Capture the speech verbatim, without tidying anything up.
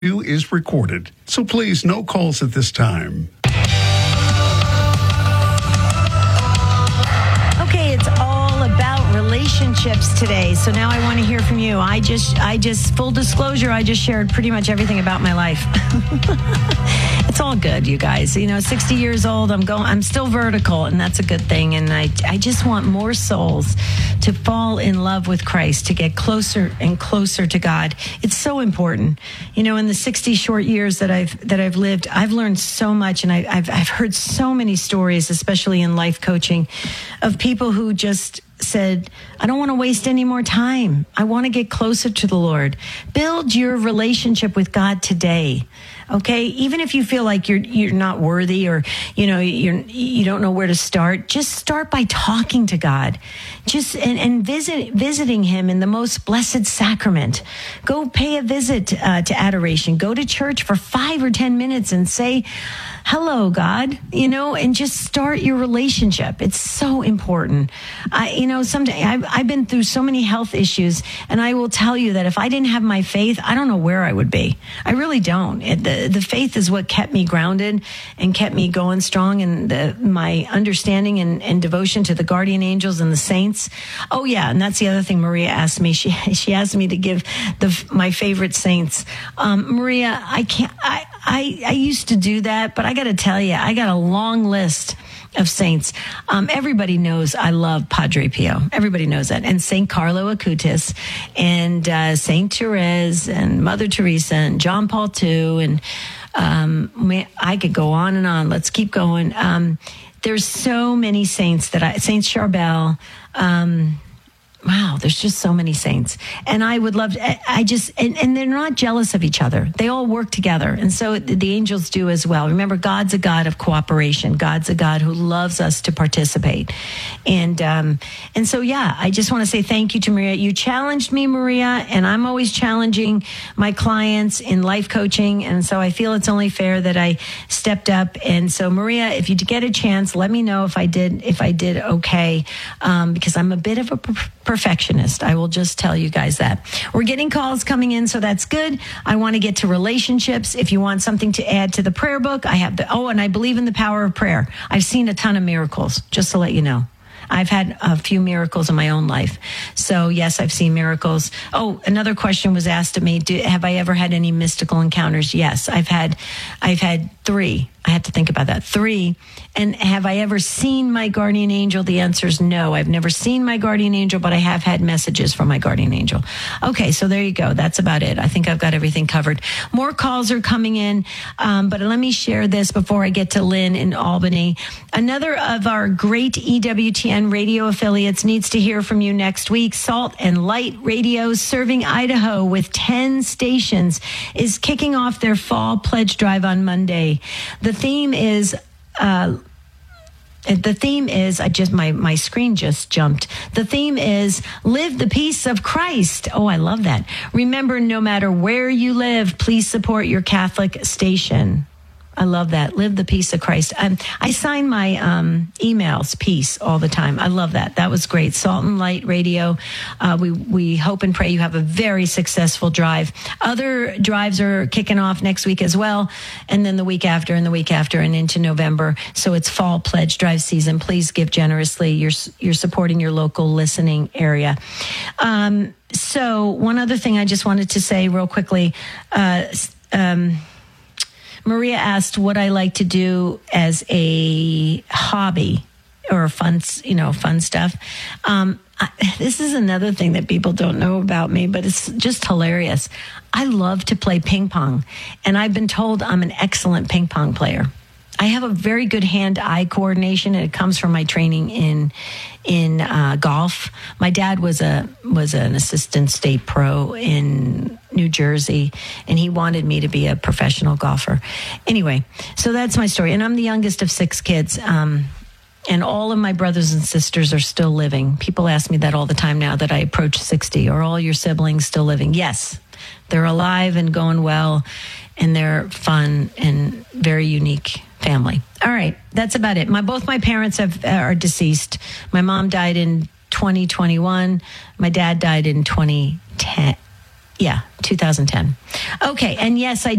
is recorded, so please no calls at this time. Okay, it's all about relationships today. So now I want to hear from you. I just, I just, full disclosure, I just shared pretty much everything about my life. It's all good, you guys. You know, sixty years old, I'm going, I'm still vertical, and that's a good thing. And I, I just want more souls to fall in love with Christ, to get closer and closer to God. It's so important. You know, in the sixty short years that I've that I've lived, I've learned so much, and I, I've I've heard so many stories, especially in life coaching, of people who just said, I don't want to waste any more time. I want to get closer to the Lord. Build your relationship with God today. Okay, even if you feel like you're you're not worthy, or you know you're you don't know where to start, just start by talking to God, just and, and visit visiting Him in the most blessed sacrament. Go pay a visit uh, to adoration. Go to church for five or ten minutes and say, "Hello, God," you know, and just start your relationship. It's so important. I, you know, someday I've, I've been through so many health issues, and I will tell you that if I didn't have my faith, I don't know where I would be. I really don't. It, the, the faith is what kept me grounded and kept me going strong, and the, my understanding and, and devotion to the guardian angels and the saints. Oh yeah, and that's the other thing Maria asked me. She she asked me to give the my favorite saints. Um, Maria, I can't. I, I I used to do that, but I got to tell you, I got a long list of saints. Um, everybody knows I love Padre Pio. Everybody knows that. And Saint Carlo Acutis, and uh, Saint Therese, and Mother Teresa, and John Paul the Second, and um, I could go on and on. Let's keep going. Um, there's so many saints that I, Saint Charbel, um, wow, there's just so many saints. And I would love to, I just, and, and they're not jealous of each other. They all work together. And so the angels do as well. Remember, God's a God of cooperation. God's a God who loves us to participate. And, um, and so, yeah, I just want to say thank you to Maria. You challenged me, Maria, and I'm always challenging my clients in life coaching. And so I feel it's only fair that I stepped up. And so, Maria, if you get a chance, let me know if I did, if I did okay. Um, because I'm a bit of a perfectionist. I will just tell you guys that. We're getting calls coming in, so that's good. I want to get to relationships. If you want something to add to the prayer book, I have the, oh, and I believe in the power of prayer. I've seen a ton of miracles, just to let you know. I've had a few miracles in my own life. So, yes, I've seen miracles. Oh, another question was asked of me. Do, have I ever had any mystical encounters? Yes, I've had, I've had three. I had to think about that. Three. And have I ever seen my guardian angel? The answer is no. I've never seen my guardian angel, but I have had messages from my guardian angel. Okay, so there you go. That's about it. I think I've got everything covered. More calls are coming in, um, but let me share this before I get to Lynn in Albany. Another of our great E W T N radio affiliates needs to hear from you next week. Salt and Light Radio, serving Idaho with ten stations, is kicking off their fall pledge drive on Monday. The theme is, uh, the theme is, I just, my, my screen just jumped. The theme is live the peace of Christ. Oh, I love that. Remember, no matter where you live, please support your Catholic station. I love that. Live the peace of Christ. Um, I sign my um, emails peace all the time. I love that. That was great. Salt and Light Radio. Uh, we we hope and pray you have a very successful drive. Other drives are kicking off next week as well, and then the week after, and the week after, and into November. So it's fall pledge drive season. Please give generously. You're you're supporting your local listening area. Um, so one other thing I just wanted to say real quickly. Uh, um, Maria asked what I like to do as a hobby or fun, you know, fun stuff. Um, I, this is another thing that people don't know about me, but it's just hilarious. I love to play ping pong, and I've been told I'm an excellent ping pong player. I have a very good hand-eye coordination, and it comes from my training in in uh, golf. My dad was a was an assistant state pro in New Jersey, and he wanted me to be a professional golfer. Anyway, so that's my story, and I'm the youngest of six kids. Um, And all of my brothers and sisters are still living. People ask me that all the time now that I approach sixty. Are all your siblings still living? Yes, they're alive and going well, and they're fun and very unique family. All right, that's about it. My both my parents have are deceased. My mom died in twenty twenty-one. My dad died in twenty ten. Yeah, two thousand ten. Okay, and yes, I